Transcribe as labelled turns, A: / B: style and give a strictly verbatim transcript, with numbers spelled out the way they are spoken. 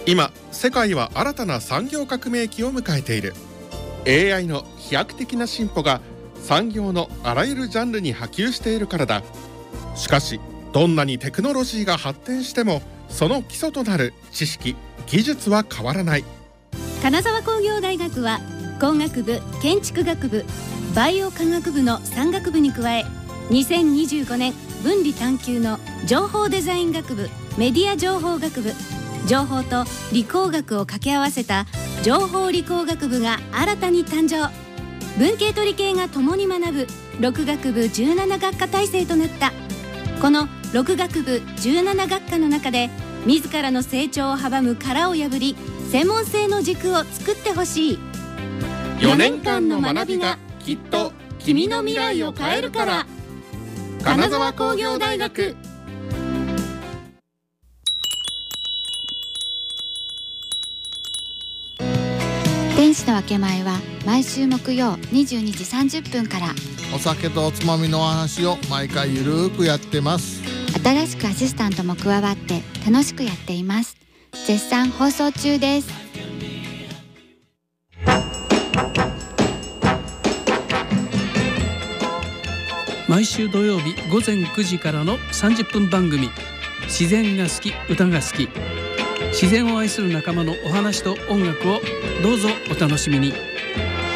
A: 今世界は新たな産業革命期を迎えている。 エーアイ の飛躍的な進歩が産業のあらゆるジャンルに波及しているからだ。しかしどんなにテクノロジーが発展してもその基礎となる知識・技術は変わらない。
B: 金沢工業大学は工学部、建築学部、バイオ科学部のさん学部に加え、にせんにじゅうごねん分離探究の情報デザイン学部、メディア情報学部、情報と理工学を掛け合わせた情報理工学部が新たに誕生。文系と理系が共に学ぶろく学部じゅうなな学科体制となった。このろく学部じゅうなな学科の中で自らの成長を阻む殻を破り、専門性の軸を作ってほしい。
A: よねんかんの学びがきっと君の未来を変えるから。金沢工業大学。
C: 天使の分け前は毎週木曜にじゅうにじさんじゅっぷんから。
D: お酒とおつまみのお話を毎回ゆるーくやってます。
C: 新しくアシスタントも加わって楽しくやっています。絶賛放送中です。
E: 毎週土曜日ごぜんくじからのさんじゅっぷん番組、自然が好き、歌が好き。自然を愛する仲間のお話と音楽をどうぞお楽しみに。